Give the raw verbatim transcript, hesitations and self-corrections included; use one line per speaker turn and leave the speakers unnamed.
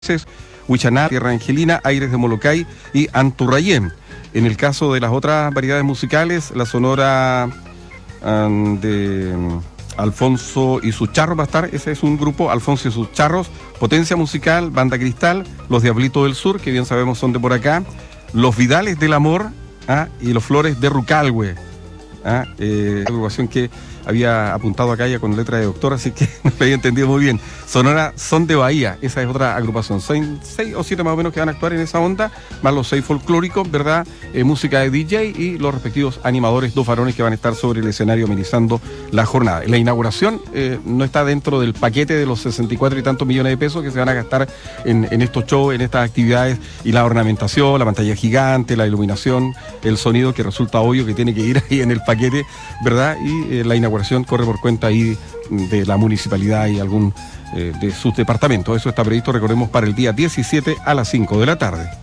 Huichaná, Tierra Angelina, Aires de Molokai y Anturrayén. En el caso de las otras variedades musicales, la sonora um, de um, Alfonso y sus Charros va a estar, ese es un grupo, Alfonso y sus Charros, Potencia Musical, Banda Cristal, Los Diablitos del Sur, que bien sabemos son de por acá, Los Vidales del Amor, ¿ah? Y Los Flores de Rucalhue, ¿ah? Eh, agrupación que había apuntado acá ya con letra de doctor, así que no lo había entendido muy bien. Sonora Son de Bahía, esa es otra agrupación. Son seis o siete más o menos que van a actuar en esa onda, más los seis folclóricos, ¿verdad? Eh, música de D J y los respectivos animadores, dos varones que van a estar sobre el escenario amenizando la jornada. La inauguración eh, no está dentro del paquete de los sesenta y cuatro y tantos millones de pesos que se van a gastar en, en estos shows, en estas actividades, y la ornamentación, la pantalla gigante, la iluminación, el sonido, que resulta obvio que tiene que ir ahí en el paquete, ¿verdad? Y eh, la inauguración corre por cuenta ahí de la municipalidad y algún eh, de sus departamentos. Eso está previsto, recordemos, para el día diecisiete a las cinco de la tarde.